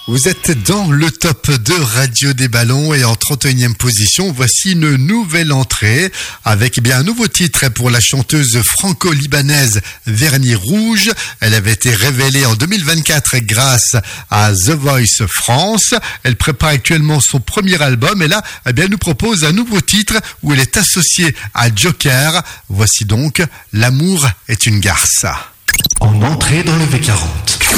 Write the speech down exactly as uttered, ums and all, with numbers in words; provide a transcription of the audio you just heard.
Vous êtes dans le top de Radio des Ballons et en trente et unième position, voici une nouvelle entrée avec eh bien un nouveau titre pour la chanteuse franco-libanaise Vernis Rouge. Elle avait été révélée en deux mille vingt-quatre grâce à The Voice France. Elle prépare actuellement son premier album et là, eh bien, elle nous propose un nouveau titre où elle est associée à Joker. Voici donc L'amour est une garce. En entrée dans le V quarante.